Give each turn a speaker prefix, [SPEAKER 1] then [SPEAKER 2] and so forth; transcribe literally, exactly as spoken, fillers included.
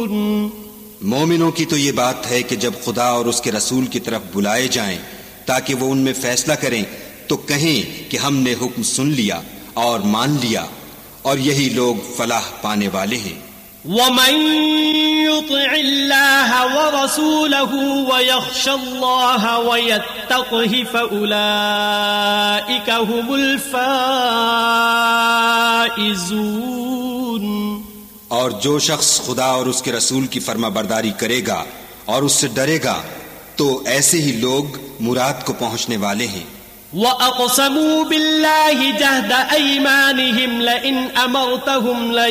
[SPEAKER 1] मोमिनों की तो ये बात है कि जब खुदा और उसके रसूल की तरफ बुलाए जाएं ताकि वो उनमें फैसला करें तो कहें कि हमने हुक्म सुन लिया और मान लिया, और यही लोग फलाह पाने वाले हैं।
[SPEAKER 2] वमन युतिइल्लाह व रसूलहु व यख्शल्लाह व यत्तक़हि फउलाइका हुमुल फाइज़ून।
[SPEAKER 1] और जो शख्स खुदा और उसके रसूल की फर्माबरदारी करेगा और उससे डरेगा तो ऐसे ही लोग मुराद को पहुंचने वाले हैं।
[SPEAKER 2] वअक़समू बिल्लाहि जहद ऐमानिहिम लइन अमरतहुम